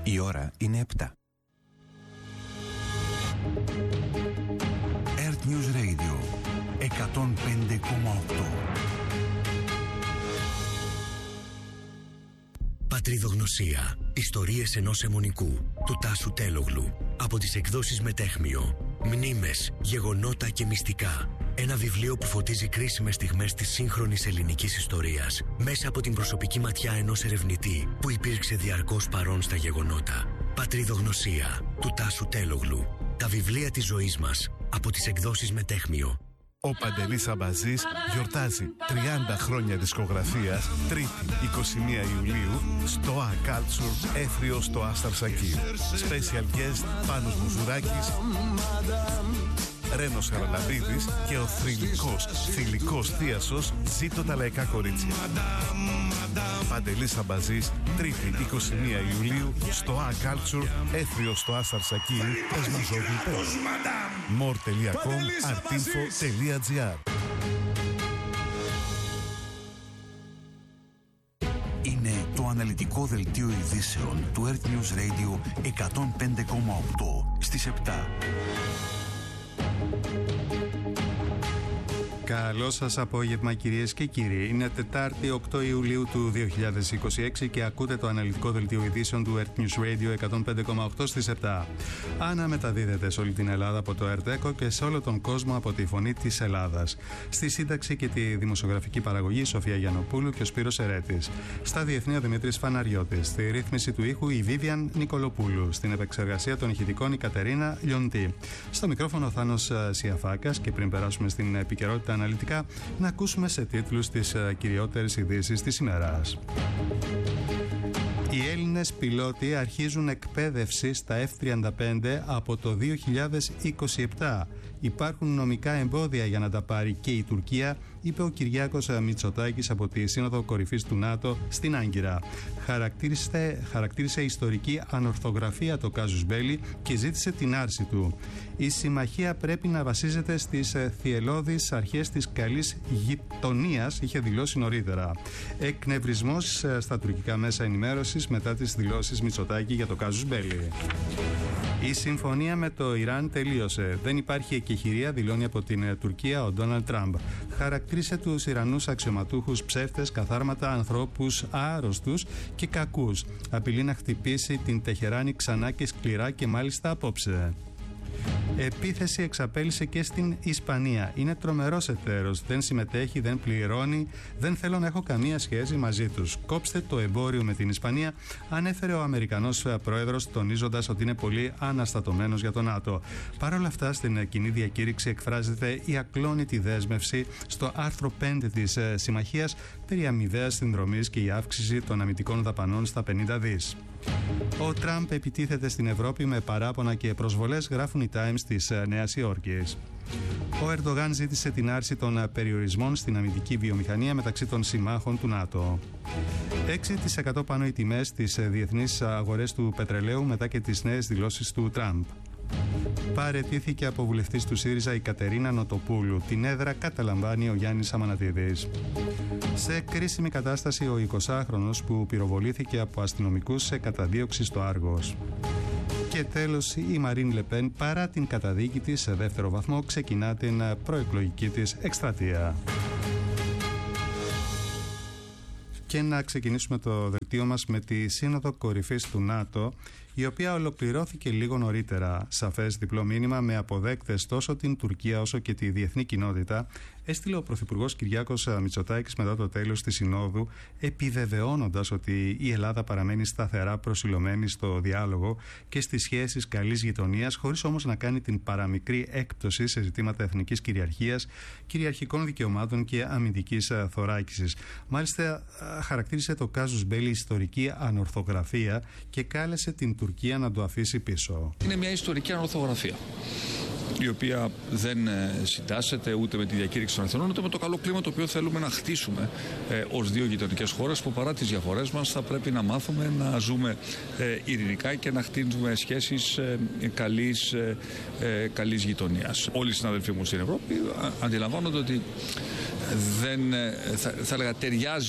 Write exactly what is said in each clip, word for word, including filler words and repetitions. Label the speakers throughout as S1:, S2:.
S1: Η ώρα είναι επτά. Earth News Radio εκατόν πέντε κόμμα οκτώ.
S2: Πατριδογνωσία. Ιστορίες ενός αιμονικού του Τάσου Τέλογλου. Από τις εκδόσεις Μετέχμιο. Μνήμες, γεγονότα και μυστικά. Ένα βιβλίο που φωτίζει κρίσιμες στιγμές της σύγχρονης ελληνικής ιστορίας μέσα από την προσωπική ματιά ενός ερευνητή που υπήρξε διαρκώς παρόν στα γεγονότα. Πατριδογνωσία του Τάσου Τέλογλου. Τα βιβλία της ζωής μας από τις εκδόσεις Μετέχμιο.
S3: Ο Παντελής Αμπαζής γιορτάζει τριάντα χρόνια δισκογραφίας, Τρίτη εικοστή πρώτη Ιουλίου, στο A Culture, Έθριο στο Άσταρ Σακίου. Special guest Πάνος Μουζουράκης, Ρένος Χαραλαμπίδης και ο θρυλικός, θηλυκός θίασος Ζήτω τα λαϊκά κορίτσια. Παντελής Αμπαζής, Τρίτη εικοστή πρώτη Ιουλίου, στο A Culture, Έθριο στο Άσταρ Σακίου. more τελεία com, artinfo τελεία gr.
S1: Είναι το αναλυτικό δελτίο ειδήσεων του Earth News Radio εκατόν πέντε κόμμα οκτώ στις επτά.
S4: Καλό σας απόγευμα, κυρίες και κύριοι. Είναι Τετάρτη οκτώ Ιουλίου του δύο χιλιάδες είκοσι έξι και ακούτε το αναλυτικό δελτίο ειδήσεων του Earth News Radio εκατόν πέντε κόμμα οκτώ στις επτά. Αναμεταδίδεται σε όλη την Ελλάδα από το Earth Echo και σε όλο τον κόσμο από τη Φωνή της Ελλάδας. Στη σύνταξη και τη δημοσιογραφική παραγωγή Σοφία Γιαννοπούλου και ο Σπύρος Ερέτης. Στα διεθνή ο Δημήτρης Φαναριώτης. Στη ρύθμιση του ήχου η Βίβιαν Νικολοπούλου. Στην επεξεργασία των ηχητικών η Κατερίνα Λιοντή. Στο μικρόφωνο ο Θάνος Σιαφάκας και πριν περάσουμε στην επικαιρότητα αναλυτικά, να ακούσουμε σε τίτλους τις uh, κυριότερες ειδήσεις της ημέρας. Οι Έλληνες πιλότοι αρχίζουν εκπαίδευση στα εφ τριάντα πέντε από το δύο χιλιάδες είκοσι επτά. Υπάρχουν νομικά εμπόδια για να τα πάρει και η Τουρκία, είπε ο Κυριάκος Μητσοτάκης από τη Σύνοδο Κορυφής του ΝΑΤΟ στην Άγκυρα. Χαρακτήρισε, χαρακτήρισε ιστορική ανορθογραφία το κάζους μπέλι και ζήτησε την άρση του. Η συμμαχία πρέπει να βασίζεται στις θυελλώδεις αρχές της καλής γειτονίας, είχε δηλώσει νωρίτερα. Εκνευρισμός στα τουρκικά μέσα ενημέρωσης μετά τις δηλώσεις Μητσοτάκη για το κάζους μπέλι. Η συμφωνία με το Ιράν τελείωσε. Δεν υπάρχει εκεχηρία, δηλώνει από την Τουρκία ο Ντόναλντ Τραμπ. Χαρακτήρισε τους Ιρανούς αξιωματούχους ψεύτες, καθάρματα, ανθρώπους άρρωστους και κακούς. Απειλεί να χτυπήσει την Τεχεράνη ξανά και σκληρά και μάλιστα απόψε. Επίθεση εξαπέλυσε και στην Ισπανία. Είναι τρομερός εταίρος. Δεν συμμετέχει, δεν πληρώνει. Δεν θέλω να έχω καμία σχέση μαζί τους. Κόψτε το εμπόριο με την Ισπανία, ανέφερε ο Αμερικανός πρόεδρος, τονίζοντας ότι είναι πολύ αναστατωμένος για το ΝΑΤΟ. Παρ' όλα αυτά, στην κοινή διακήρυξη εκφράζεται η ακλόνητη δέσμευση στο άρθρο πέντε της Συμμαχίας περί αμοιβαίας συνδρομής και η αύξηση των αμυντικών δαπανών στα πενήντα δις. Ο Τραμπ επιτίθεται στην Ευρώπη με παράπονα και προσβολές, γράφουν οι Times της Νέας Υόρκης. Ο Ερντογάν ζήτησε την άρση των περιορισμών στην αμυντική βιομηχανία μεταξύ των συμμάχων του ΝΑΤΟ. έξι τοις εκατό πάνω οι τιμές στις διεθνείς αγορές του πετρελαίου μετά και τις νέες δηλώσεις του Τραμπ. Παραιτήθηκε από βουλευτής του ΣΥΡΙΖΑ η Κατερίνα Νοτοπούλου. Την έδρα καταλαμβάνει ο Γιάννης Αμανατίδης. Σε κρίσιμη κατάσταση ο εικοσάχρονος που πυροβολήθηκε από αστυνομικούς σε καταδίωξη στο Άργος. Και τέλος, η Μαρίν Λεπέν, παρά την καταδίκη της σε δεύτερο βαθμό, ξεκινά την προεκλογική της εκστρατεία. Και να ξεκινήσουμε το δελτίο μας με τη Σύνοδο Κορυφής του ΝΑΤΟ, η οποία ολοκληρώθηκε λίγο νωρίτερα. Σαφές διπλό μήνυμα με αποδέκτες τόσο την Τουρκία όσο και τη διεθνή κοινότητα έστειλε ο Πρωθυπουργός Κυριάκος Μητσοτάκης μετά το τέλος της Συνόδου, επιβεβαιώνοντας ότι η Ελλάδα παραμένει σταθερά προσιλωμένη στο διάλογο και στις σχέσεις καλής γειτονίας, χωρίς όμως να κάνει την παραμικρή έκπτωση σε ζητήματα εθνικής κυριαρχίας, κυριαρχικών δικαιωμάτων και αμυντικής θωράκισης. Μάλιστα, χαρακτήρισε το κάζους μπέλι ιστορική ανορθογραφία και κάλεσε την Τουρκία να το αφήσει πίσω.
S5: Είναι μια ιστορική ανορθογραφία, η οποία δεν συντάσσεται ούτε με τη διακήρυξη των Αθηνών ούτε με το καλό κλίμα το οποίο θέλουμε να χτίσουμε ε, ως δύο γειτονικές χώρες που παρά τις διαφορές μας θα πρέπει να μάθουμε να ζούμε ε, ειρηνικά και να χτίσουμε σχέσεις ε, καλής, ε, ε, καλής γειτονίας. Όλοι οι συναδελφοί μου στην Ευρώπη α, αντιλαμβάνονται ότι δεν, θα, θα έλεγα, ταιριάζει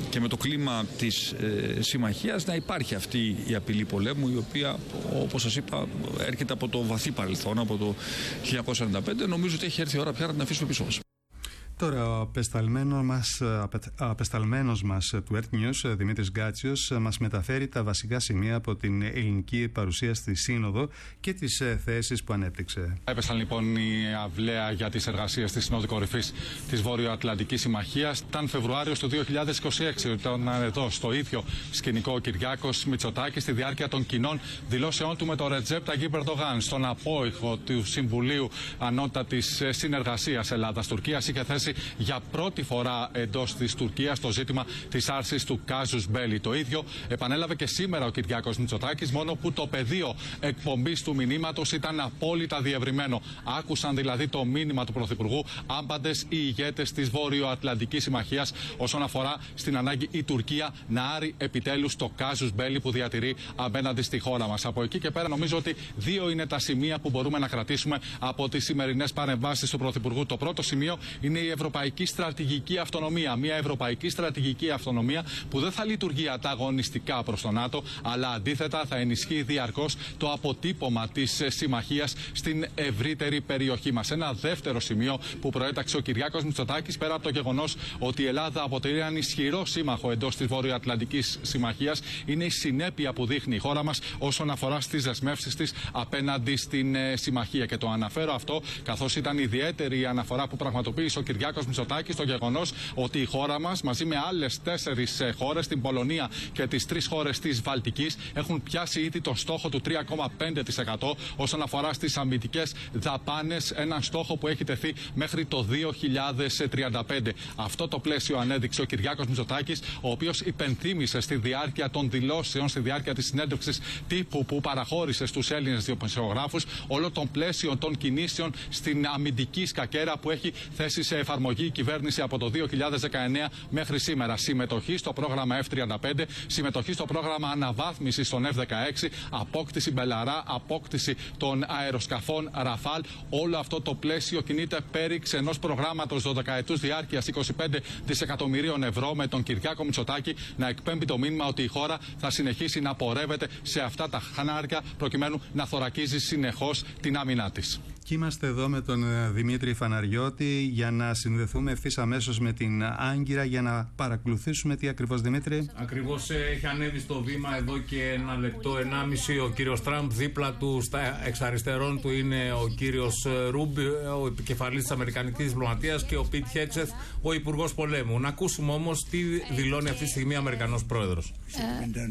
S5: και με το κλίμα της ε, συμμαχίας να υπάρχει αυτή η απειλή πολέμου, η οποία, όπως σας είπα, έρχεται από το βαθύ παρελθόν, από το χίλια εννιακόσια ενενήντα πέντε. Νομίζω ότι έχει έρθει η ώρα πια να την αφήσουμε πίσω μας.
S4: Τώρα, ο απεσταλμένος μας, απεσταλμένος μας του Earth News, Δημήτρης Γκάτσιος, μας μεταφέρει τα βασικά σημεία από την ελληνική παρουσία στη Σύνοδο και τις θέσεις που ανέπτυξε.
S6: Έπεσαν λοιπόν η αυλαία για τις εργασίες της Συνόδου Κορυφής της Βόρειο-Ατλαντικής Συμμαχίας. Ήταν Φεβρουάριος του δύο χιλιάδες είκοσι έξι, ήταν εδώ στο ίδιο σκηνικό ο Κυριάκος Μητσοτάκης στη διάρκεια των κοινών δηλώσεών του με τον Ρετζέπ Ταγίπ Ερντογάν στον απόϊχο του Συμβουλίου Ανώτατης Συνεργασίας Ελλάδας-Τουρκίας. Είχε θέσει για πρώτη φορά εντός της Τουρκίας το ζήτημα της άρσης του κάζους μπέλι. Το ίδιο επανέλαβε και σήμερα ο Κυριάκος Μητσοτάκης, μόνο που το πεδίο εκπομπής του μηνύματος ήταν απόλυτα διευρυμένο. Άκουσαν δηλαδή το μήνυμα του Πρωθυπουργού άμπαντες οι ηγέτες της Βόρειο-Ατλαντικής Συμμαχίας όσον αφορά στην ανάγκη η Τουρκία να άρει επιτέλους το κάζους μπέλι που διατηρεί απέναντι στη χώρα μας. Από εκεί και πέρα νομίζω ότι δύο είναι τα σημεία που μπορούμε να κρατήσουμε από τις σημερινές παρεμβάσεις του Πρωθυπουργού. Το πρώτο σημείο είναι η ευρωπαϊκή στρατηγική αυτονομία. Μια ευρωπαϊκή στρατηγική αυτονομία που δεν θα λειτουργεί ανταγωνιστικά προς το ΝΑΤΟ, αλλά αντίθετα θα ενισχύει διαρκώς το αποτύπωμα της συμμαχίας στην ευρύτερη περιοχή μας. Ένα δεύτερο σημείο που προέταξε ο Κυριάκος Μητσοτάκης, πέρα από το γεγονός ότι η Ελλάδα αποτελεί έναν ισχυρό σύμμαχο εντός της Βορειοατλαντικής Συμμαχίας, είναι η συνέπεια που δείχνει η χώρα μας όσον αφορά στις δεσμεύσεις της απέναντι στην συμμαχία. Και το αναφέρω αυτό καθώς ήταν ιδιαίτερη η αναφορά που πραγματοποίησε ο Κυριάκος Μητσοτάκης στο γεγονός ότι η χώρα μας μαζί με άλλες τέσσερις χώρες, την Πολωνία και τις τρεις χώρες της Βαλτικής, έχουν πιάσει ήδη τον στόχο του τρία κόμμα πέντε τοις εκατό όσον αφορά στις αμυντικές δαπάνες, έναν στόχο που έχει τεθεί μέχρι το δύο χιλιάδες τριάντα πέντε. Αυτό το πλαίσιο ανέδειξε ο Κυριάκος Μητσοτάκης, ο οποίος υπενθύμησε στη διάρκεια των δηλώσεων, στη διάρκεια της συνέντευξης τύπου που παραχώρησε στους Έλληνες δημοσιογράφους, όλο τον πλαίσιο των κινήσεων στην αμυντική σκακέρα που έχει θέσει σε εφαρμογή η κυβέρνηση από το δύο χιλιάδες δεκαεννέα μέχρι σήμερα. Συμμετοχή στο πρόγραμμα εφ τριάντα πέντε, συμμετοχή στο πρόγραμμα αναβάθμισης των εφ δεκαέξι, απόκτηση Μπελαρά, απόκτηση των αεροσκαφών Ραφάλ. Όλο αυτό το πλαίσιο κινείται πέριξ ενός προγράμματος δωδεκαετούς διάρκειας είκοσι πέντε δισεκατομμυρίων ευρώ, με τον Κυριάκο Μητσοτάκη να εκπέμπει το μήνυμα ότι η χώρα θα συνεχίσει να πορεύεται σε αυτά τα χανάρια προκειμένου να θωρακίζει συνεχώς την άμυνά της.
S4: Και είμαστε εδώ με τον Δημήτρη Φαναριώτη για να συνδεθούμε ευθύς αμέσως με την Άγκυρα για να παρακολουθήσουμε τι ακριβώς, Δημήτρη.
S7: Ακριβώς έχει ανέβει στο βήμα εδώ και ένα λεπτό, ενάμιση ο κύριος Τραμπ. Δίπλα του, στα εξαριστερών του, είναι ο κύριος Ρούμπ, ο επικεφαλής της Αμερικανικής Διπλωματίας, και ο Πιτ Χέτσεθ, ο Υπουργός Πολέμου. Να ακούσουμε όμως τι δηλώνει αυτή τη στιγμή ο Αμερικανός Πρόεδρος.
S8: Ε, ε,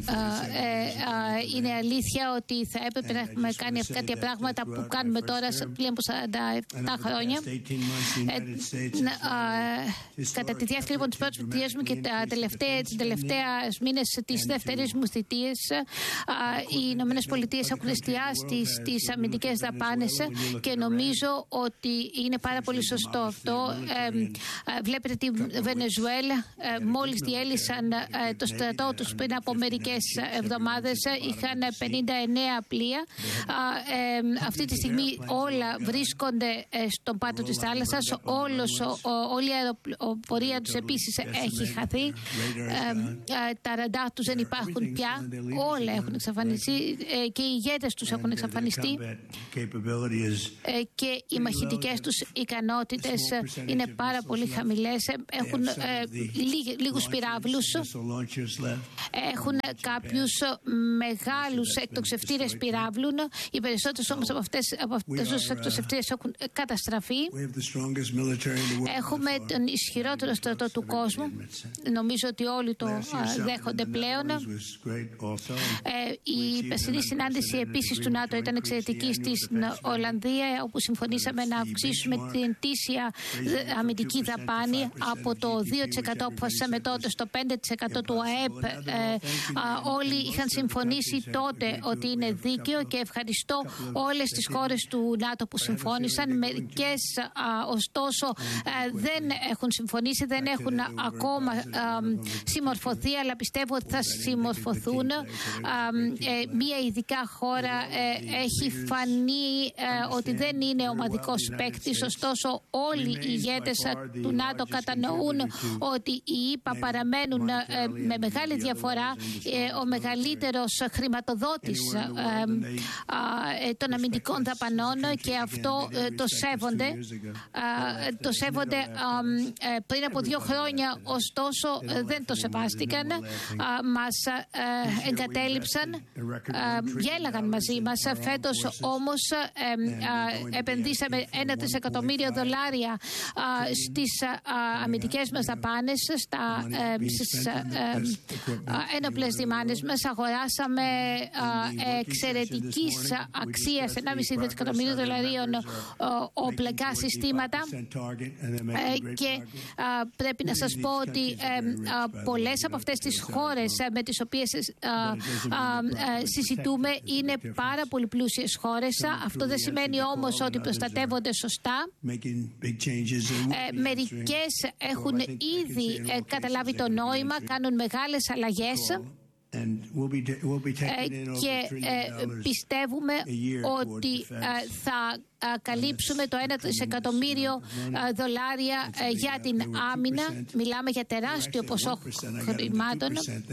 S8: ε, ε, είναι αλήθεια ότι θα έπρεπε να έχουμε κάνει αυτά τα πράγματα που κάνουμε τώρα πλέον από σαράντα επτά χρόνια. Ε, ε, κατά τη διάρκεια λοιπόν της πρώτης θητείας μου και τα τελευταία, τις τελευταίες μήνες της δεύτερης μου θητείας, οι Ηνωμένες Πολιτείες έχουν εστιάσει στις αμυντικές δαπάνες και νομίζω ότι είναι πάρα πολύ σωστό αυτό. Ε, ε, βλέπετε τη Βενεζουέλα, ε, μόλις διέλυσαν ε, το στρατό τους πριν από μερικές εβδομάδες, είχαν πενήντα εννέα πλοία. Ε, ε, αυτή τη στιγμή όλα βρίσκονται στον πάτο της θάλασσας. Όλος, ο, ο, όλη η αεροπορία τους επίσης έχει χαθεί. Ε, ε, τα ραντάρ τους δεν υπάρχουν πια. Όλα έχουν εξαφανιστεί ε, και οι ηγέτες τους έχουν εξαφανιστεί. Ε, και οι μαχητικές τους ικανότητες είναι πάρα πολύ χαμηλές. Έχουν ε, λί, λίγους πυράβλους. Έχουν κάποιους μεγάλους εκτοξευτήρες πυράβλων. Οι περισσότερες όμως από αυτές, από αυτές τους εκτοξευτήρες έχουν καταστραφεί. Έχουμε τον ισχυρότερο στρατό του κόσμου. Νομίζω ότι όλοι το δέχονται πλέον. Ε, η περσινή συνάντηση επίσης του ΝΑΤΟ ήταν εξαιρετική στην Ολλανδία, όπου συμφωνήσαμε να αυξήσουμε την ετήσια αμυντική δαπάνη από το δύο τοις εκατό που αποφασίσαμε τότε στο πέντε τοις εκατό του ΑΕΠ. Ε, όλοι είχαν συμφωνήσει τότε ότι είναι δίκαιο και ευχαριστώ όλες τις χώρες του ΝΑΤΟ που συμφώνησαν. Μερικές ωστόσο δεν έχουν συμφωνήσει, δεν έχουν ακόμα συμμορφωθεί, αλλά πιστεύω ότι θα συμμορφωθούν. Μία ειδικά χώρα έχει φανεί ότι δεν είναι ομαδικός παίκτης, ωστόσο όλοι οι ηγέτες του ΝΑΤΟ κατανοούν ότι οι ΗΠΑ παραμένουν με μεγάλη διαφορά ο μεγαλύτερος χρηματοδότης των αμυντικών δαπανών, και αυτό το σέβονται. Το σέβονται πριν από δύο χρόνια, ωστόσο δεν το σεβάστηκαν. Μας εγκατέλειψαν, γέλαγαν μαζί μας. Φέτος όμως επενδύσαμε ένα τρισεκατομμύριο δολάρια στις αμυντικές μας δαπάνες, στις ένοπλες δυνάμεις μας. Αγοράσαμε εξαιρετικής αξίας ενάμιση δισεκατομμύριο δολαρίων οπλικά συστήματα, και πρέπει να σας πω ότι πολλές από αυτές τις χώρες με τις οποίες συζητούμε είναι πάρα πολύ πλούσιες χώρες. Αυτό δεν σημαίνει όμως ότι προστατεύονται σωστά. Μερικές έχουν ήδη καταλάβει το νόημα, κάνουν μεγάλες αλλαγές, και πιστεύουμε ότι θα καλύψουμε το ένα τρισεκατομμύριο δολάρια για την άμυνα. Μιλάμε για τεράστιο ποσό χρημάτων.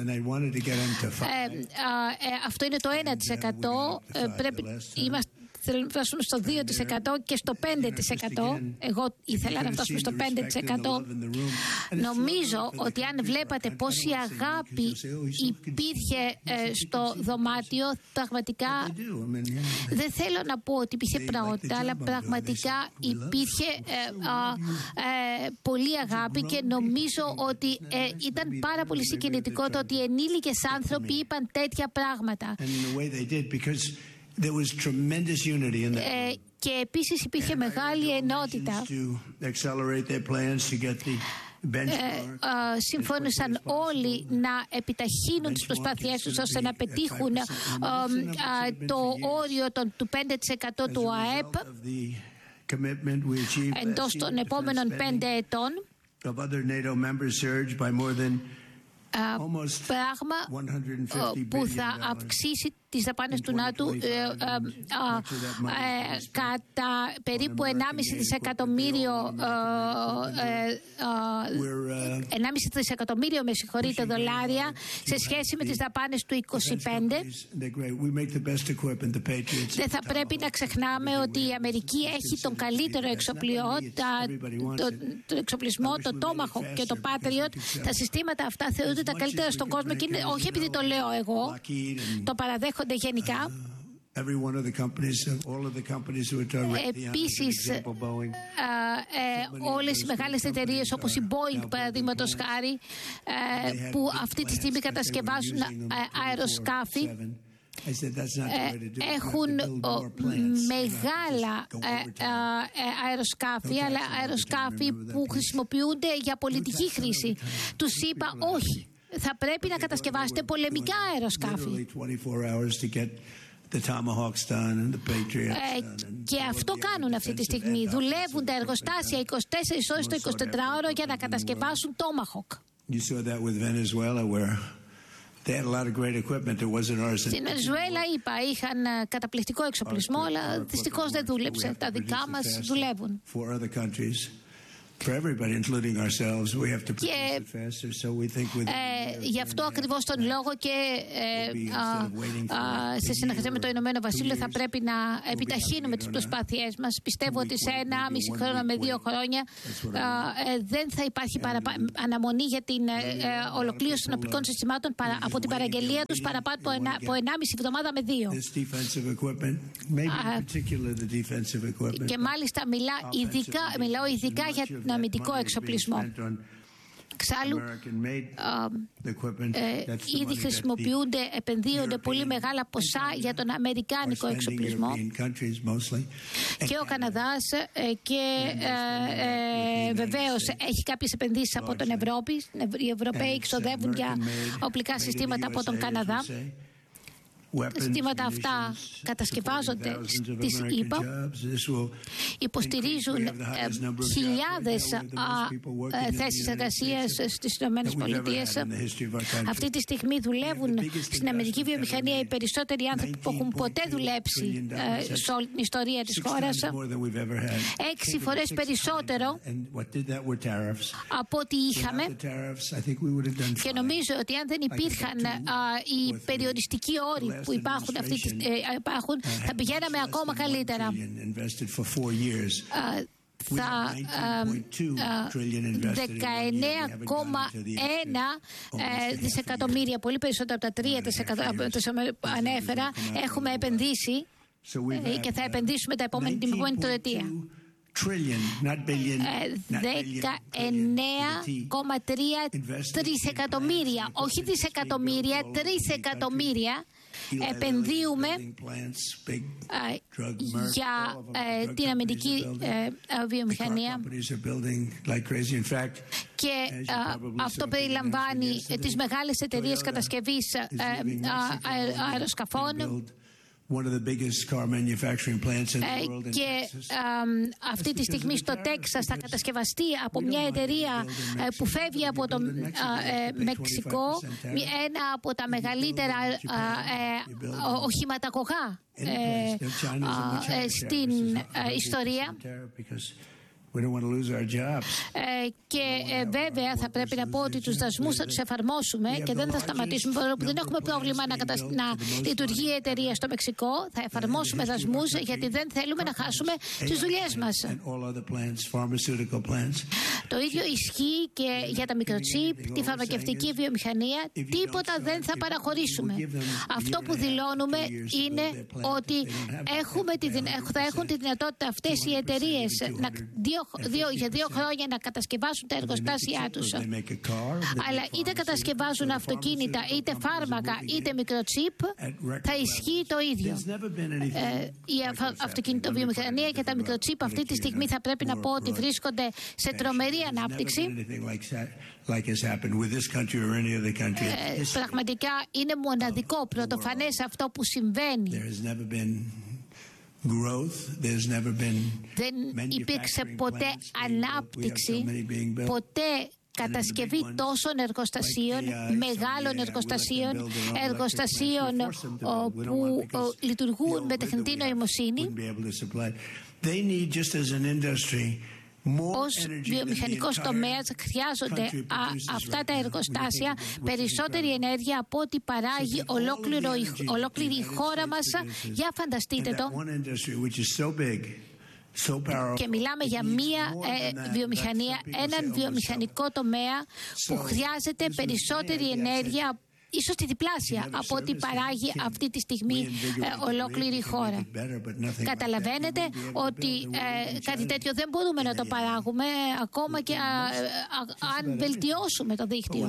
S8: Αυτό είναι το ένα τοις εκατό. Πρέπει, είμαστε Θέλουμε να φτάσουμε στο δύο τοις εκατό και στο πέντε τοις εκατό. Εγώ ήθελα να φτάσουμε στο πέντε τοις εκατό. Νομίζω ότι αν βλέπατε πόση αγάπη υπήρχε στο δωμάτιο, πραγματικά δεν θέλω να πω ότι υπήρχε πραγματικά, αλλά πραγματικά υπήρχε πολύ αγάπη, και νομίζω ότι ήταν πάρα πολύ συγκινητικό το ότι ενήλικες άνθρωποι είπαν τέτοια πράγματα.
S9: There was tremendous unity in that.
S8: Ε, και επίσης υπήρχε and μεγάλη ενότητα. Συμφώνησαν όλοι να επιταχύνουν τις προσπάθειές τους ώστε να πετύχουν ε, ε, το όριο των, του πέντε τοις εκατό του ΑΕΠ εντός των επόμενων πέντε ετών. Πράγμα που θα αυξήσει τις δαπάνες του ΝΑΤΟ ε, ε, ε, ε, κατά περίπου ενάμιση δισεκατομμύριο ε, ε, ενάμιση τρισεκατομμύριο με συγχωρείτε δολάρια σε σχέση με τις δαπάνες του είκοσι πέντε. Δεν θα πρέπει να ξεχνάμε ότι η Αμερική έχει τον καλύτερο εξοπλισμό, το, το εξοπλισμό, το Tomahawk και το Patriot. Τα συστήματα αυτά θεωρούνται τα καλύτερα στον κόσμο, και είναι, όχι επειδή το λέω εγώ, το παραδέχονται γενικά. Επίσης, όλες οι μεγάλες εταιρείες όπως η Boeing, παραδείγματος χάρη, που αυτή τη στιγμή κατασκευάζουν αεροσκάφη, έχουν μεγάλα αεροσκάφη, αλλά αεροσκάφη που χρησιμοποιούνται για πολιτική χρήση. Τους είπα όχι. Θα πρέπει να κατασκευάσετε πολεμικά αεροσκάφη. Ε, και αυτό κάνουν αυτή τη στιγμή. Δουλεύουν τα εργοστάσια είκοσι τέσσερις ώρες το εικοσιτετράωρο για να κατασκευάσουν Tomahawk. Στην Βενεζουέλα, είπα, είχαν καταπληκτικό εξοπλισμό, αλλά δυστυχώς δεν δούλεψε. Τα δικά μας δουλεύουν. Και ε, γι' αυτό ακριβώς τον λόγο και ε, α, α, σε συνεργασία με το Ηνωμένο Βασίλειο θα πρέπει να επιταχύνουμε τις προσπάθειές μας. Πιστεύω ότι σε ένα μισή χρόνο με δύο χρόνια α, ε, δεν θα υπάρχει παραπα... αναμονή για την ε, ε, ολοκλήρωση των οπλικών συστημάτων παρα... από την παραγγελία τους παραπάνω από, ένα, από ενάμιση εβδομάδα με δύο. Α, και μάλιστα μιλά ειδικά, μιλάω ειδικά για τον αμυντικό εξοπλισμό. Εξάλλου, ε, ήδη χρησιμοποιούνται, επενδύονται πολύ μεγάλα ποσά για τον αμερικάνικο εξοπλισμό, και ο Καναδάς ε, και ε, ε, βεβαίως έχει κάποιες επενδύσεις από τον Ευρώπη. Οι Ευρωπαίοι εξοδεύουν για οπλικά συστήματα από τον Καναδά. συστήματα αυτά κατασκευάζονται στις ΗΠΑ, υποστηρίζουν ε, χιλιάδες ε, θέσεις εργασίας στις ΗΠΑ. Αυτή τη στιγμή δουλεύουν στην αμυντική βιομηχανία οι περισσότεροι άνθρωποι που έχουν ποτέ δουλέψει ε, σε όλη την ιστορία της χώρας. Έξι φορές περισσότερο από ό,τι είχαμε, και νομίζω ότι αν δεν υπήρχαν α, οι περιοριστικοί όροι που υπάρχουν, αυτή, ε, υπάρχουν θα πηγαίναμε ακόμα καλύτερα. Θα δεκαεννέα κόμμα ένα δισεκατομμύρια, πολύ περισσότερο από τα τρία δισεκατομμύρια που ανέφερα, έχουμε επενδύσει και θα επενδύσουμε τα επόμενη, την επόμενη τριετία. δεκαεννέα κόμμα τρία τρισεκατομμύρια, όχι δισεκατομμύρια, τρισεκατομμύρια επενδύουμε ε, για ε, την αμυντική ε, βιομηχανία, και ε, αυτό περιλαμβάνει ε, τις μεγάλες εταιρείες κατασκευής ε, ε, αεροσκαφών. Και αυτή τη στιγμή στο Τέξας θα κατασκευαστεί από μια εταιρεία που φεύγει από το Μεξικό ένα από τα μεγαλύτερα οχηματαγωγά στην ιστορία. Ε, και ε, βέβαια θα πρέπει να πω ότι τους δασμούς θα τους εφαρμόσουμε και δεν θα σταματήσουμε, παρόλο που δεν έχουμε πρόβλημα να, κατασ... να λειτουργεί η εταιρεία στο Μεξικό. Θα εφαρμόσουμε δασμούς γιατί δεν θέλουμε να χάσουμε τις δουλειές μας. Το ίδιο ισχύει και για τα μικροτσίπ, τη φαρμακευτική βιομηχανία. Τίποτα δεν θα παραχωρήσουμε. Αυτό που δηλώνουμε είναι ότι έχουμε τη, θα έχουν τη δυνατότητα αυτές οι εταιρείες να δύο Δύο, για δύο χρόνια να κατασκευάσουν τα εργοστάσια τους. Αλλά είτε κατασκευάζουν αυτοκίνητα, είτε φάρμακα, είτε μικροτσίπ, θα ισχύει το ίδιο. Ε, η αυτοκινητοβιομηχανία και τα μικροτσίπ αυτή τη στιγμή θα πρέπει να πω ότι βρίσκονται σε τρομερή ανάπτυξη. Ε, πραγματικά είναι μοναδικό, πρωτοφανές αυτό που συμβαίνει. Δεν υπήρξε ποτέ ανάπτυξη, ποτέ κατασκευή τόσων εργοστασίων, μεγάλων εργοστασίων, εργοστασίων που λειτουργούν με τεχνητή νοημοσύνη. Ως βιομηχανικός τομέας χρειάζονται α, αυτά τα εργοστάσια περισσότερη ενέργεια από ό,τι παράγει ολόκληρο, ολόκληρη η χώρα μας. Για φανταστείτε το. Και μιλάμε για μία ε, βιομηχανία, έναν βιομηχανικό τομέα που χρειάζεται περισσότερη ενέργεια, ίσως τη διπλάσια από ό,τι παράγει αυτή τη στιγμή ε, ολόκληρη η χώρα. Καταλαβαίνετε ότι ε, κάτι τέτοιο δεν μπορούμε να το παράγουμε ακόμα και α, α, αν βελτιώσουμε το δίκτυο.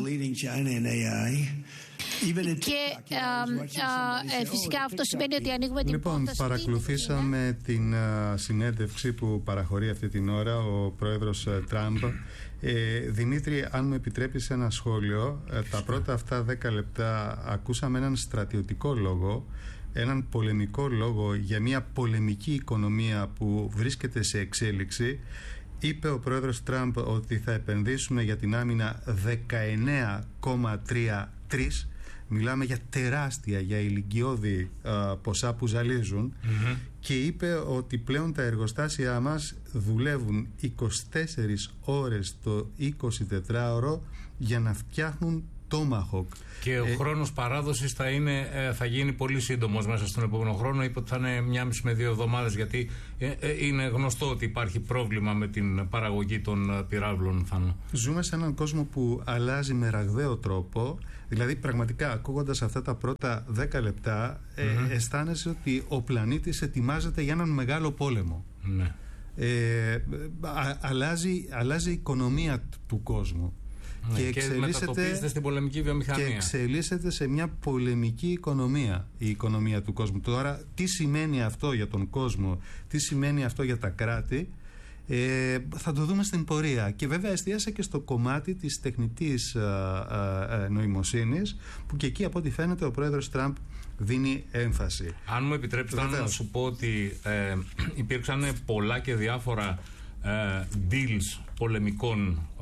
S8: Και α, α, ε, φυσικά αυτό σημαίνει ότι ανοίγουμε την
S4: λοιπόν,
S8: πόρτα.
S4: Παρακολουθήσαμε την α, συνέντευξη που παραχωρεί αυτή την ώρα ο πρόεδρος α, Τραμπ. Ε, Δημήτρη, αν μου επιτρέπεις ένα σχόλιο, ε, τα πρώτα αυτά δέκα λεπτά ακούσαμε έναν στρατιωτικό λόγο, έναν πολεμικό λόγο για μια πολεμική οικονομία που βρίσκεται σε εξέλιξη. Είπε ο πρόεδρος Τραμπ ότι θα επενδύσουμε για την άμυνα δεκαεννέα κόμμα τριάντα τρία. Μιλάμε για τεράστια, για ηλικιώδη α, ποσά που ζαλίζουν. Mm-hmm. Και είπε ότι πλέον τα εργοστάσια μας δουλεύουν είκοσι τέσσερις ώρες το εικοσιτετράωρο για να φτιάχνουν Tomahawk.
S7: Και ο ε, χρόνος παράδοσης θα, είναι, θα γίνει πολύ σύντομος μέσα στον επόμενο χρόνο. Είπε ότι θα είναι μία μισή με δύο εβδομάδες, γιατί ε, ε, είναι γνωστό ότι υπάρχει πρόβλημα με την παραγωγή των πυράβλων. Φανώ.
S4: Ζούμε σε έναν κόσμο που αλλάζει με ραγδαίο τρόπο. Δηλαδή, πραγματικά, ακούγοντας αυτά τα πρώτα δέκα λεπτά, mm-hmm. ε, αισθάνεσαι ότι ο πλανήτης ετοιμάζεται για έναν μεγάλο πόλεμο.
S7: Ναι.
S4: Ε, α, αλλάζει, αλλάζει η οικονομία του κόσμου.
S7: Ναι, και, και μετατοπίζεται στην πολεμική βιομηχανία.
S4: Και εξελίσσεται σε μια πολεμική οικονομία, η οικονομία του κόσμου. Τώρα, τι σημαίνει αυτό για τον κόσμο, τι σημαίνει αυτό για τα κράτη, Ε, θα το δούμε στην πορεία. Και βέβαια εστίασε και στο κομμάτι της τεχνητής ε, ε, νοημοσύνης, που και εκεί από ό,τι φαίνεται ο πρόεδρος Τραμπ δίνει έμφαση.
S7: Αν μου επιτρέψετε να σου πω ότι ε, υπήρξαν πολλά και διάφορα ε, deals πολεμικών ε,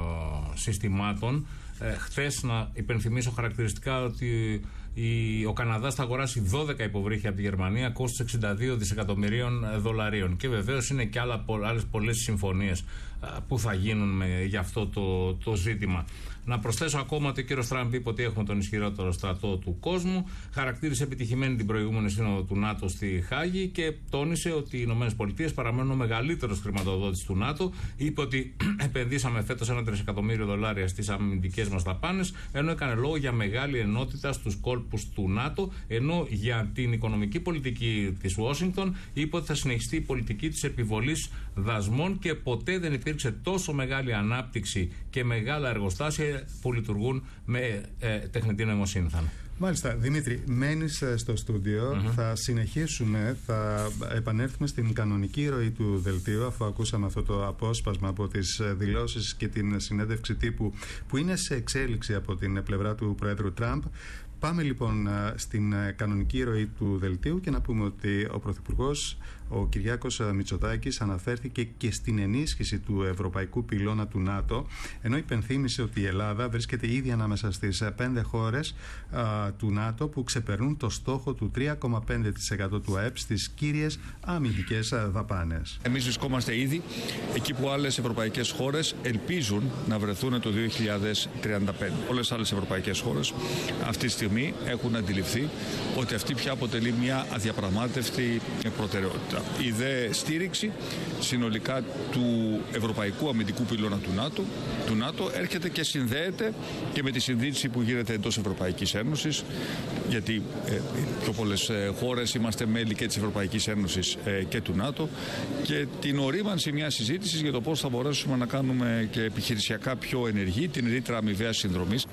S7: συστημάτων. Ε, χθες να υπενθυμίσω χαρακτηριστικά ότι η, ο Καναδάς θα αγοράσει δώδεκα υποβρύχια από τη Γερμανία, κόστος εξήντα δύο δισεκατομμυρίων δολαρίων. Και βεβαίως είναι και άλλα, άλλες πολλές συμφωνίες α, που θα γίνουν με, για αυτό το, το ζήτημα. Να προσθέσω ακόμα ότι ο κύριος Τραμπ είπε ότι έχουμε τον ισχυρότερο στρατό του κόσμου. Χαρακτήρισε επιτυχημένη την προηγούμενη σύνοδο του ΝΑΤΟ στη Χάγη και τόνισε ότι οι ΗΠΑ παραμένουν ο μεγαλύτερος χρηματοδότης του ΝΑΤΟ. Είπε ότι επενδύσαμε φέτος ένα τρισεκατομμύριο δολάρια στις αμυντικές μας δαπάνες, ενώ έκανε λόγο για μεγάλη ενότητα στους κόλπους του ΝΑΤΟ. Ενώ για την οικονομική πολιτική της Ουάσιγκτον είπε ότι θα συνεχιστεί η πολιτική της επιβολής δασμών και ποτέ δεν υπήρξε τόσο μεγάλη ανάπτυξη και μεγάλα εργοστάσια που λειτουργούν με ε, τεχνητή νοημοσύνη.
S4: Μάλιστα, Δημήτρη, μένεις στο στούντιο. Mm-hmm. Θα συνεχίσουμε, θα επανέλθουμε στην κανονική ροή του δελτίου, αφού ακούσαμε αυτό το απόσπασμα από τις δηλώσεις και την συνέντευξη τύπου που είναι σε εξέλιξη από την πλευρά του Προέδρου Τραμπ. Πάμε λοιπόν στην κανονική ροή του δελτίου και να πούμε ότι ο Πρωθυπουργός, ο Κυριάκος Μητσοτάκης, αναφέρθηκε και στην ενίσχυση του ευρωπαϊκού πυλώνα του ΝΑΤΟ, ενώ υπενθύμησε ότι η Ελλάδα βρίσκεται ήδη ανάμεσα στις πέντε χώρες α, του ΝΑΤΟ που ξεπερνούν το στόχο του τρία κόμμα πέντε τοις εκατό του ΑΕΠ στις κύριες αμυντικές δαπάνες.
S5: Εμείς βρισκόμαστε ήδη εκεί που άλλες ευρωπαϊκές χώρες ελπίζουν να βρεθούν το δύο χιλιάδες τριάντα πέντε. Όλες οι άλλες ευρωπαϊκές χώρες αυτή τη στιγμή έχουν αντιληφθεί ότι αυτή πια αποτελεί μια αδιαπραγμάτευτη προτεραιότητα. Η δε στήριξη συνολικά του ευρωπαϊκού αμυντικού πυλώνα του ΝΑΤΟ, του ΝΑΤΟ έρχεται και συνδέεται και με τη συνδύση που γίνεται εντός Ευρωπαϊκής Ένωσης, γιατί ε, πιο πολλές ε, χώρες είμαστε μέλη και της Ευρωπαϊκής Ένωσης ε, και του ΝΑΤΟ, και την ορίμανση μιας συζήτησης για το πώς θα μπορέσουμε να κάνουμε και επιχειρησιακά πιο ενεργή την ρήτρα αμοιβαίας συνδρομής.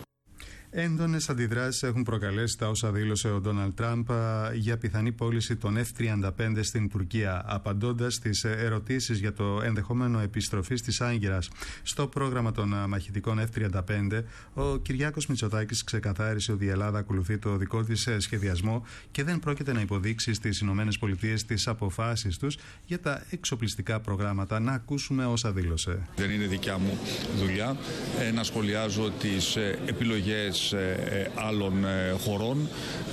S4: Έντονες αντιδράσεις έχουν προκαλέσει τα όσα δήλωσε ο Ντόναλντ Τραμπ για πιθανή πώληση των εφ τριάντα πέντε στην Τουρκία. Απαντώντας στις ερωτήσεις για το ενδεχόμενο επιστροφής της Άγκυρας στο πρόγραμμα των μαχητικών εφ τριάντα πέντε, ο Κυριάκος Μητσοτάκης ξεκαθάρισε ότι η Ελλάδα ακολουθεί το δικό της σχεδιασμό και δεν πρόκειται να υποδείξει στις ΗΠΑ τις αποφάσεις τους για τα εξοπλιστικά προγράμματα. Να ακούσουμε όσα δήλωσε.
S5: Δεν είναι δικιά μου δουλειά ε, να σχολιάζω τις ε, επιλογές άλλων χωρών,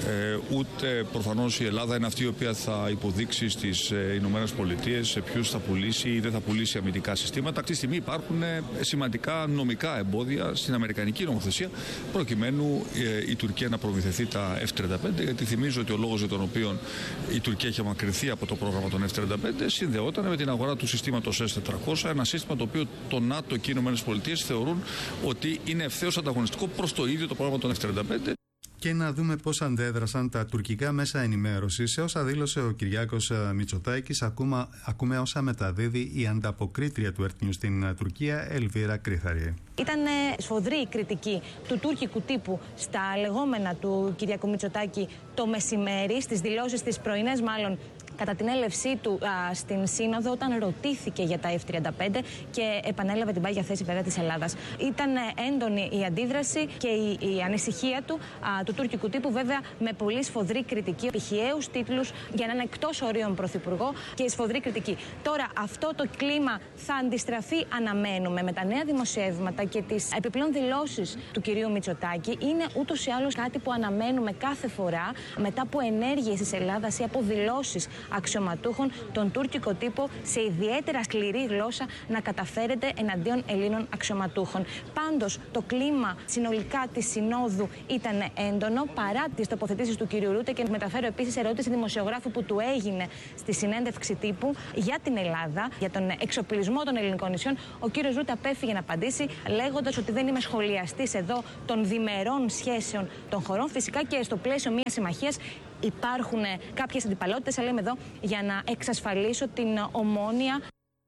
S5: ούτε προφανώς η Ελλάδα είναι αυτή η οποία θα υποδείξει στις Ηνωμένες Πολιτείες σε ποιους θα πουλήσει ή δεν θα πουλήσει αμυντικά συστήματα. Αυτή τη στιγμή υπάρχουν σημαντικά νομικά εμπόδια στην αμερικανική νομοθεσία προκειμένου η Τουρκία να προμηθευτεί τα εφ τριάντα πέντε, γιατί θυμίζω ότι ο λόγος για τον οποίο η Τουρκία είχε μακρυνθεί από το πρόγραμμα των εφ τριάντα πέντε συνδεόταν με την αγορά του συστήματος ες τετρακόσια, ένα σύστημα το οποίο το ΝΑΤΟ και οι Ηνωμένες Πολιτείες θεωρούν ότι είναι ευθέως ανταγωνιστικό προς το ίδιο το πρόγραμμα των εφ τριάντα πέντε.
S4: Και να δούμε πώς αντέδρασαν τα τουρκικά μέσα ενημέρωσης σε όσα δήλωσε ο Κυριάκος Μητσοτάκης. Ακούμε, ακούμε όσα μεταδίδει η ανταποκρίτρια του Earth News στην Τουρκία, Ελβίρα Κρύθαρη.
S10: Ήταν σφοδρή η κριτική του τουρκικού τύπου στα λεγόμενα του Κυριάκου Μητσοτάκη το μεσημέρι, στις δηλώσεις τις πρωινές μάλλον, κατά την έλευσή του α, στην Σύνοδο, όταν ρωτήθηκε για τα εφ τριάντα πέντε και επανέλαβε την πάγια θέση βέβαια της Ελλάδας. Ήταν έντονη η αντίδραση και η, η ανησυχία του, α, του τουρκικού τύπου, βέβαια με πολύ σφοδρή κριτική, επιχιαίους τίτλους για έναν εκτός ορίων πρωθυπουργό και σφοδρή κριτική. Τώρα αυτό το κλίμα θα αντιστραφεί, αναμένουμε, με τα νέα δημοσιεύματα και τις επιπλέον δηλώσεις του κυρίου Μητσοτάκη. Είναι ούτως ή άλλως κάτι που αναμένουμε κάθε φορά μετά από ενέργειες της Ελλάδας ή από δηλώσεις αξιωματούχων τον τουρκικό τύπο σε ιδιαίτερα σκληρή γλώσσα να καταφέρεται εναντίον Ελλήνων αξιωματούχων. Πάντως, το κλίμα συνολικά της Συνόδου ήταν έντονο παρά τις τοποθετήσεις του κυρίου Ρούτε, και μεταφέρω επίσης ερώτηση δημοσιογράφου που του έγινε στη συνέντευξη τύπου για την Ελλάδα, για τον εξοπλισμό των ελληνικών νησιών. Ο κύριος Ρούτε απέφυγε να απαντήσει, λέγοντας ότι δεν είμαι σχολιαστής εδώ των διμερών σχέσεων των χωρών. Φυσικά και στο πλαίσιο μιας συμμαχίας υπάρχουν κάποιες αντιπαλότητες, αλλά είμαι εδώ για να εξασφαλίσω την ομόνοια.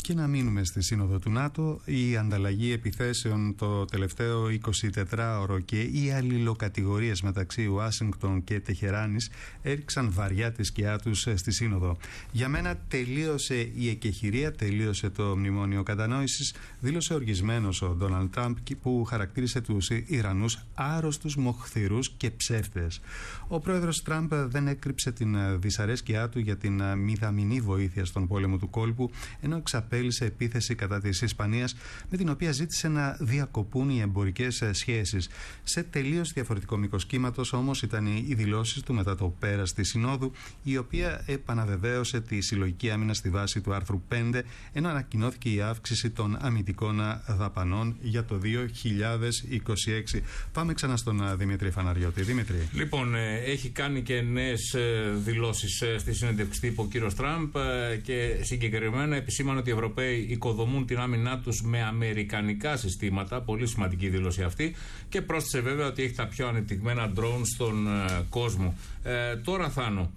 S4: Και να μείνουμε στη Σύνοδο του ΝΑΤΟ. Η ανταλλαγή επιθέσεων το τελευταίο εικοσιτετράωρο και οι αλληλοκατηγορίες μεταξύ Ουάσιγκτον και Τεχεράνης έριξαν βαριά τη σκιά τους στη Σύνοδο. Για μένα τελείωσε η εκεχηρία, τελείωσε το μνημόνιο κατανόησης, δήλωσε οργισμένος ο Ντόναλντ Τραμπ, που χαρακτήρισε τους Ιρανούς άρρωστους, μοχθηρούς και ψεύτες. Ο πρόεδρος Τραμπ δεν έκρυψε την δυσαρέσκειά του για την μηδαμινή βοήθεια στον πόλεμο του κόλπου, ενώ εξαπέλυσε επίθεση κατά της Ισπανίας, με την οποία ζήτησε να διακοπούν οι εμπορικές σχέσεις. Σε τελείως διαφορετικό μήκος κύματος όμως ήταν οι δηλώσεις του μετά το πέρας της Συνόδου, η οποία επαναβεβαίωσε τη συλλογική άμυνα στη βάση του άρθρου πέντε, ενώ ανακοινώθηκε η αύξηση των αμυντικών δαπανών για το δύο χιλιάδες είκοσι έξι. Πάμε ξανά στον Δημήτρη Φαναριώτη. Δημήτρη.
S7: Λοιπόν, έχει κάνει και νέες δηλώσεις στη συνέντευξη τύπου ο κύριος Τραμπ και συγκεκριμένα επισήμανε ότι οι Ευρωπαίοι οικοδομούν την άμυνά τους με αμερικανικά συστήματα. Πολύ σημαντική δήλωση αυτή. Και πρόσθεσε βέβαια ότι έχει τα πιο ανεπτυγμένα drone στον κόσμο. Ε, τώρα, Θάνο,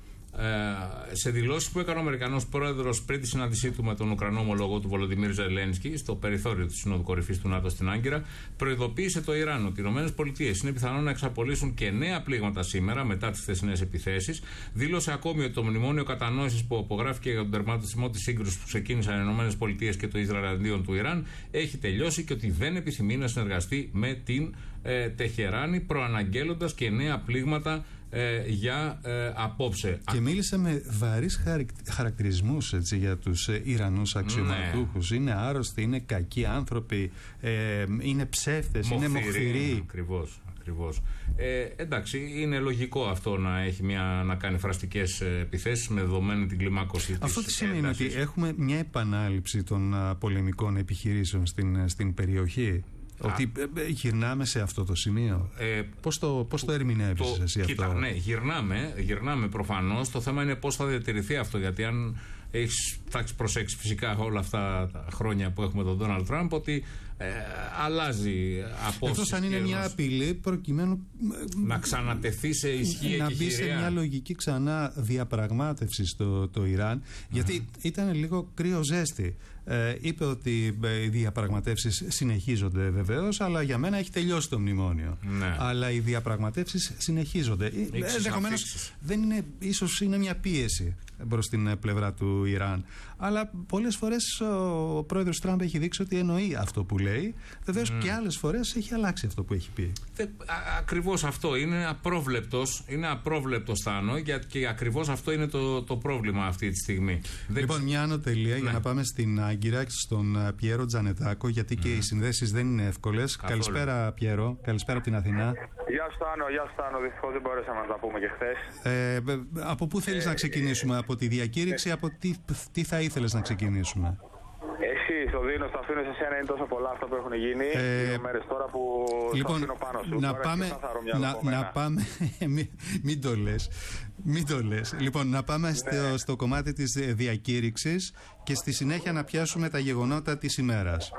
S7: Ε, σε δηλώσεις που έκανε ο Αμερικανός πρόεδρος πριν τη συνάντησή του με τον Ουκρανό ομολογό του Βολοντιμίρ Ζελένσκι στο περιθώριο της Συνόδου Κορυφής του ΝΑΤΟ στην Άγκυρα, προειδοποίησε το Ιράν ότι οι ΗΠΑ είναι πιθανό να εξαπολύσουν και νέα πλήγματα σήμερα μετά τις χθεσινές επιθέσεις. Δήλωσε ακόμη ότι το μνημόνιο κατανόησης που απογράφηκε για τον τερματισμό της σύγκρουσης που ξεκίνησαν οι ΗΠΑ και το Ισραήλ αντίον του Ιράν έχει τελειώσει και ότι δεν επιθυμεί να συνεργαστεί με την ε, Τεχεράνη, προαναγγέλλοντας και νέα πλήγματα Ε, για ε, απόψε.
S4: Και μίλησε με βαρύς χαρακτηρισμούς, έτσι, για τους ε, Ιρανούς αξιωματούχους. Ναι. Είναι άρρωστοι, είναι κακοί άνθρωποι, ε, είναι ψεύτες, είναι μοχθηροί.
S7: Ακριβώς, ακριβώς. Ε, εντάξει, είναι λογικό αυτό να έχει μια, να κάνει φραστικές επιθέσεις με δεδομένη την κλιμάκωση.
S4: Αυτό τι σημαίνει? Ότι έχουμε μια επανάληψη των α, πολεμικών επιχειρήσεων στην, στην περιοχή. Ότι Α, γυρνάμε σε αυτό το σημείο. Ε, πώς το, πώς το ερμηνεύεις το, εσύ κοίτα, αυτό?
S7: Ναι, γυρνάμε, γυρνάμε προφανώς. Το θέμα είναι πώς θα διατηρηθεί αυτό. Γιατί αν έχεις, θα έχεις προσέξει φυσικά όλα αυτά τα χρόνια που έχουμε τον Ντόναλντ Τραμπ, ότι ε, αλλάζει απόψεις.
S4: Εκτός αν είναι μια απειλή προκειμένου
S7: να ξανατεθεί σε ισχύ
S4: να μπει σε μια λογική ξανά διαπραγμάτευση στο το Ιράν. Mm-hmm. Γιατί ήταν λίγο κρύο ζέστη. Ε, είπε ότι οι διαπραγματεύσεις συνεχίζονται βεβαίως, αλλά για μένα έχει τελειώσει το μνημόνιο. Ναι. Αλλά οι διαπραγματεύσεις συνεχίζονται. Ενδεχομένως δεν είναι, ίσως είναι μια πίεση προς την πλευρά του Ιράν. Αλλά πολλές φορές ο πρόεδρος Τραμπ έχει δείξει ότι εννοεί αυτό που λέει. Βεβαίως mm. και άλλες φορές έχει αλλάξει αυτό που έχει πει.
S7: Θε, α, ακριβώς αυτό. Είναι απρόβλεπτος. Είναι απρόβλεπτος, Θάνο, και ακριβώς αυτό είναι το, το πρόβλημα αυτή τη στιγμή.
S4: Λοιπόν, δεν... μια άνω τελεία, ναι, για να πάμε στην Άγκυρα, στον Πιέρο Τζανετάκο, γιατί mm. και οι συνδέσεις δεν είναι εύκολες.
S7: Καθόλου.
S4: Καλησπέρα, Πιέρο. Καλησπέρα από την Αθηνά.
S11: Γεια σου, Θάνο. Γεια σου, Θάνο. Δυστυχώς δεν μπορέσαμε να τα πούμε και χθες.
S4: Ε, από πού θέλεις ε, να ξεκινήσουμε, από τη διακήρυξη, ε, από τι, τι θα ήθελες να ξεκινήσουμε?
S11: Εσύ, το δίνω, στο αφήνω σε εσένα, είναι τόσο πολλά αυτά που έχουν γίνει. Ε, δύο μέρες τώρα που
S4: λοιπόν,
S11: το αφήνω πάνω σου.
S4: Να τώρα πάμε, να, να πάμε, μην, μην το λες, μην το λες. Λοιπόν, να πάμε ναι. στο, στο κομμάτι της διακήρυξης και στη συνέχεια να πιάσουμε τα γεγονότα της ημέρας.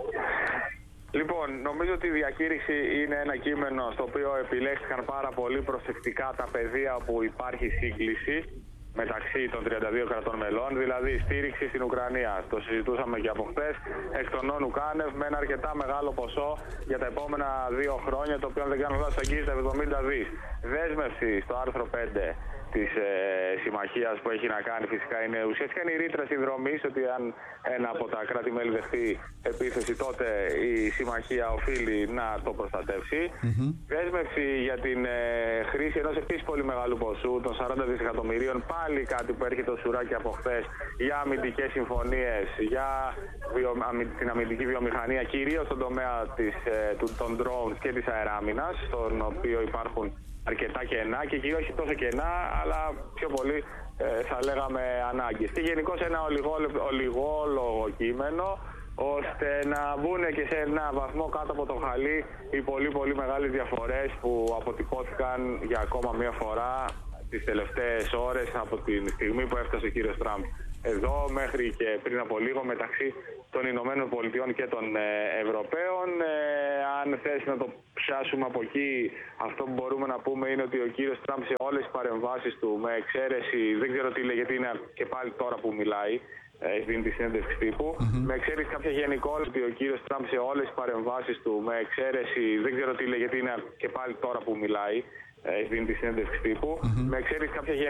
S11: Λοιπόν, νομίζω ότι η διακήρυξη είναι ένα κείμενο στο οποίο επιλέχθηκαν πάρα πολύ προσεκτικά τα πεδία που υπάρχει σύγκληση μεταξύ των τριάντα δύο κρατών μελών, δηλαδή στήριξη στην Ουκρανία. Το συζητούσαμε και από χθες, εκ των όνου Κάνευ, με ένα αρκετά μεγάλο ποσό για τα επόμενα δύο χρόνια, το οποίο αν δεν κάνω λάθος αγγίζει τα εβδομήντα δις. Δέσμευση στο άρθρο πέντε της ε, συμμαχίας που έχει να κάνει φυσικά είναι ουσιαστικά είναι η ρήτρα συνδρομής, ότι αν ένα από τα κράτη-μέλη δεχτεί επίθεση, τότε η συμμαχία οφείλει να το προστατεύσει. Mm-hmm. Δέσμευση για την ε, χρήση ενός επίσης πολύ μεγάλου ποσού των σαράντα δισεκατομμυρίων, πάλι κάτι που έρχεται ως σουράκι από χθες, για αμυντικές συμφωνίες, για βιο, αμυ, την αμυντική βιομηχανία, κυρίως στον τομέα της, ε, του, των drones και της αεράμινας, στον οποίο υπάρχουν αρκετά κενά και εκεί όχι τόσο κενά, αλλά πιο πολύ ε, θα λέγαμε ανάγκες. Και γενικώς ένα ολιγόλογο κείμενο, ώστε να βγουν και σε ένα βαθμό κάτω από το χαλί οι πολύ πολύ μεγάλες διαφορές που αποτυπώθηκαν για ακόμα μία φορά τις τελευταίες ώρες από τη στιγμή που έφτασε ο κύριος Τραμπ εδώ μέχρι και πριν από λίγο μεταξύ των Ηνωμένων Πολιτειών και των ε, Ευρωπαίων. Ε, αν θες να το πιάσουμε από εκεί, αυτό που μπορούμε να πούμε είναι ότι ο κύριος Τραμπ σε όλες τις παρεμβάσεις του, με εξαίρεση, δεν ξέρω τι λέει γιατί είναι και πάλι τώρα που μιλάει, έχει δίνει τη συνέντευξη τύπου. Mm-hmm. Με εξαίρεση κάποια γενικόλογη ότι ο κύριος Τραμπ σε όλες τις παρεμβάσεις του, με εξαίρεση, δεν ξέρω τι λέει γιατί είναι και πάλι τώρα που μιλάει, έχει δίνει τη συνέντευξη τύπου. Mm-hmm. Με εξαίρεση κάποια